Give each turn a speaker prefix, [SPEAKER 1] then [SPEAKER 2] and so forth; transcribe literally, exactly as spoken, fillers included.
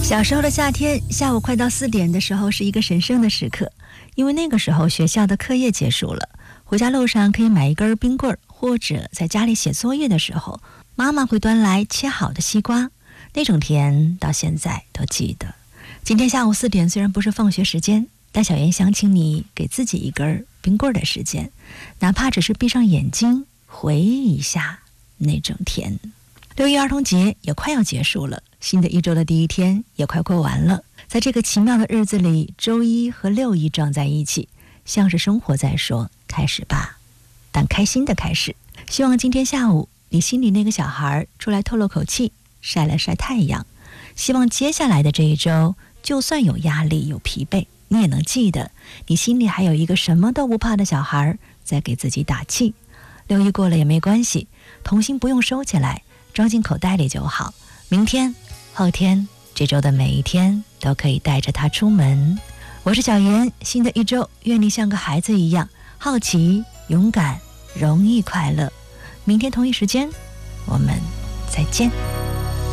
[SPEAKER 1] 小时候的夏天，下午快到四点的时候是一个神圣的时刻，因为那个时候学校的课业结束了，回家路上可以买一根冰棍，或者在家里写作业的时候，妈妈会端来切好的西瓜，那种甜到现在都记得。今天下午四点虽然不是放学时间，但小妍想请你给自己一根冰棍的时间，哪怕只是闭上眼睛回忆一下那种甜。六一儿童节也快要结束了，新的一周的第一天也快过完了。在这个奇妙的日子里，周一和六一撞在一起，像是生活在说开始吧，但开心的开始。希望今天下午你心里那个小孩出来透了口气，晒了晒太阳。希望接下来的这一周，就算有压力有疲惫，你也能记得你心里还有一个什么都不怕的小孩在给自己打气。六一过了也没关系，童心不用收起来，装进口袋里就好。明天后天这周的每一天都可以带着它出门。我是小妍，新的一周愿你像个孩子一样好奇勇敢容易快乐。明天同一时间我们再见。